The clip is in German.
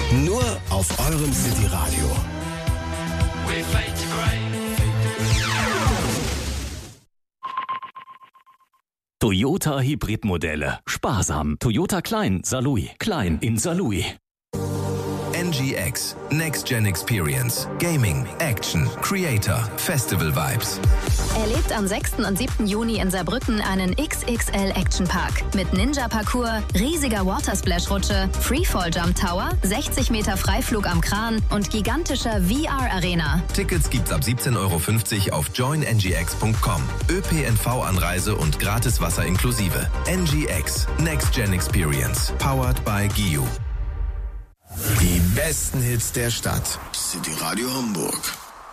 Nur auf eurem City Radio. Toyota Hybridmodelle. Sparsam. Toyota Klein, Saarlouis. Klein in Saarlouis. NGX. Next Gen Experience. Gaming, Action, Creator, Festival Vibes. Erlebt am 6. und 7. Juni in Saarbrücken einen XXL Action Park mit Ninja-Parcours, riesiger Watersplash-Rutsche, Freefall-Jump Tower, 60 Meter Freiflug am Kran und gigantischer VR-Arena. Tickets gibt's ab 17,50 € auf joinngx.com. ÖPNV-Anreise und gratis Wasser inklusive. NGX. Next Gen Experience. Powered by GIU. Die besten Hits der Stadt. City Radio Hamburg.